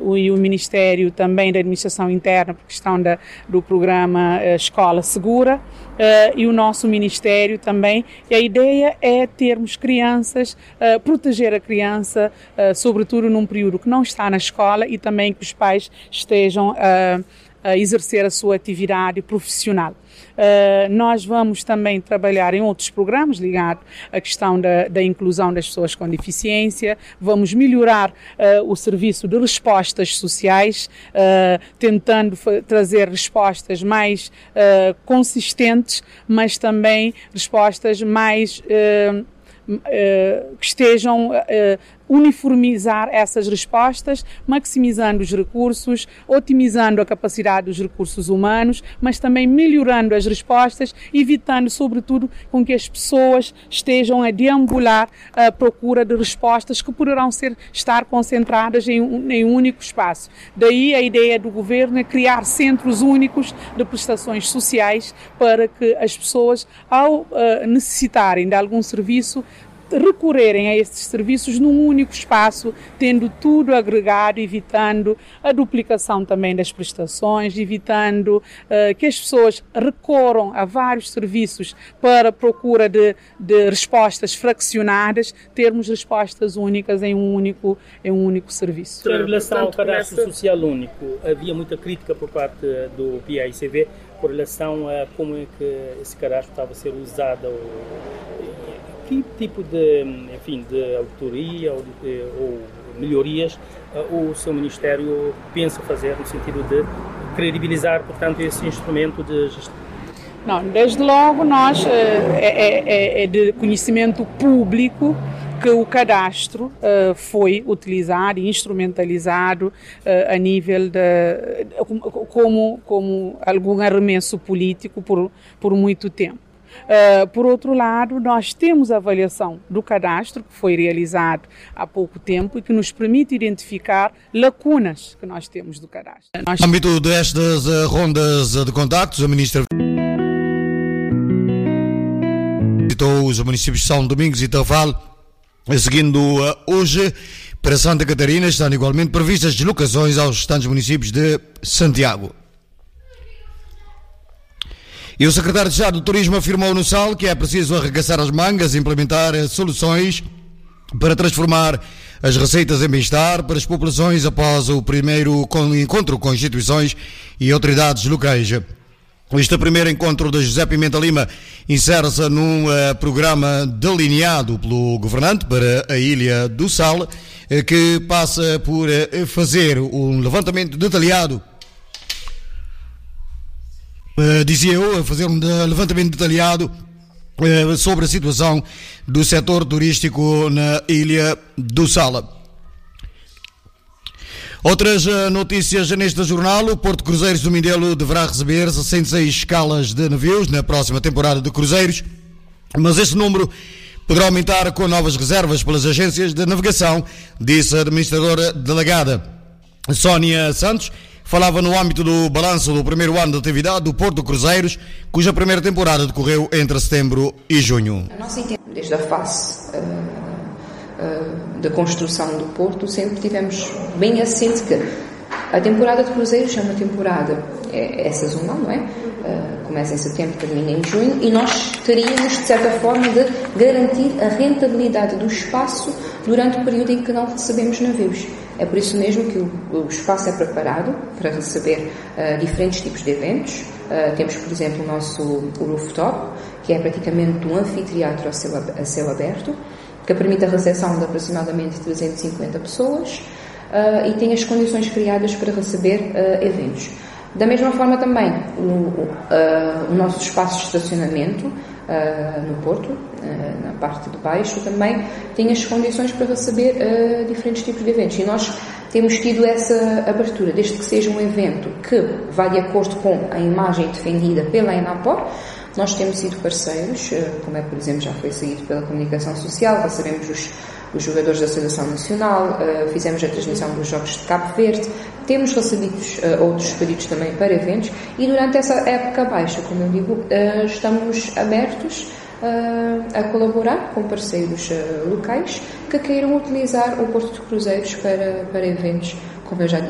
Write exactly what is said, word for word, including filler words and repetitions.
o, e o Ministério também da Administração Interna, por questão da, do programa uh, Escola Segura, uh, e o nosso Ministério também. E a ideia é termos crianças, uh, proteger a criança, uh, sobretudo num período que não está na escola, e também que os pais estejam uh, a exercer a sua atividade profissional. Uh, nós vamos também trabalhar em outros programas ligados à questão da, da inclusão das pessoas com deficiência. Vamos melhorar uh, o serviço de respostas sociais, uh, tentando trazer respostas mais uh, consistentes, mas também respostas mais uh, uh, que estejam uh, uniformizar essas respostas, maximizando os recursos, otimizando a capacidade dos recursos humanos, mas também melhorando as respostas, evitando, sobretudo, com que as pessoas estejam a deambular à procura de respostas que poderão ser, estar concentradas em um, em um único espaço. Daí a ideia do Governo é criar centros únicos de prestações sociais para que as pessoas, ao uh, necessitarem de algum serviço, recorrerem a estes serviços num único espaço, tendo tudo agregado, evitando a duplicação também das prestações, evitando uh, que as pessoas recorram a vários serviços para a procura de, de respostas fraccionadas, termos respostas únicas em um único, em um único serviço. Em relação ao cadastro social único, havia muita crítica por parte do P A I C V por relação a como é que esse cadastro estava a ser usado, que tipo de, enfim, de autoria ou, de, ou melhorias uh, o seu Ministério pensa fazer no sentido de credibilizar, portanto, esse instrumento de gestão? Não, desde logo nós, uh, é, é, é de conhecimento público que o cadastro uh, foi utilizado e instrumentalizado uh, a nível de, como, como algum arremesso político por, por muito tempo. Uh, por outro lado, nós temos a avaliação do cadastro que foi realizado há pouco tempo e que nos permite identificar lacunas que nós temos do cadastro. Nós... No âmbito destas uh, rondas de contactos, a Ministra visitou os municípios de São Domingos e Taval, seguindo uh, hoje para Santa Catarina. Estão igualmente previstas deslocações aos restantes municípios de Santiago. E o secretário de Estado do Turismo afirmou no S A L que é preciso arregaçar as mangas e implementar soluções para transformar as receitas em bem-estar para as populações após o primeiro encontro com instituições e autoridades locais. Este primeiro encontro de José Pimenta Lima insere-se num uh, programa delineado pelo governante para a ilha do Sal, uh, que passa por uh, fazer um levantamento detalhado Uh, dizia eu, a fazer um levantamento detalhado uh, sobre a situação do setor turístico na Ilha do Sal. Outras uh, notícias neste jornal: o Porto Cruzeiros do Mindelo deverá receber sessenta e seis escalas de navios na próxima temporada de cruzeiros, mas este número poderá aumentar com novas reservas pelas agências de navegação, disse a administradora delegada Sónia Santos. Falava no âmbito do balanço do primeiro ano de atividade do Porto Cruzeiros, cuja primeira temporada decorreu entre setembro e junho. A nossa intenção, desde a fase uh, uh, da construção do Porto, sempre tivemos bem assente que a temporada de cruzeiros é uma temporada é, é sazonal, não é? Uh, começa em setembro, termina em junho, e nós teríamos, de certa forma, de garantir a rentabilidade do espaço durante o período em que não recebemos navios. É por isso mesmo que o, o espaço é preparado para receber uh, diferentes tipos de eventos. Uh, temos, por exemplo, o nosso o rooftop, que é praticamente um anfiteatro a céu, a céu aberto, que permite a recepção de aproximadamente trezentas e cinquenta pessoas uh, e tem as condições criadas para receber uh, eventos. Da mesma forma também, o, o, uh, o nosso espaço de estacionamento uh, no Porto, uh, na parte de baixo, também tem as condições para receber uh, diferentes tipos de eventos. E nós temos tido essa abertura, desde que seja um evento que vá de acordo com a imagem defendida pela ENAPOR. Nós temos sido parceiros, uh, como é, por exemplo, já foi seguido pela comunicação social, recebemos os os jogadores da Seleção Nacional, uh, fizemos a transmissão dos Jogos de Cabo Verde, temos recebido uh, outros pedidos também para eventos, e durante essa época baixa, como eu digo, uh, estamos abertos uh, a colaborar com parceiros uh, locais que queiram utilizar o Porto de Cruzeiros para, para eventos, como eu já disse.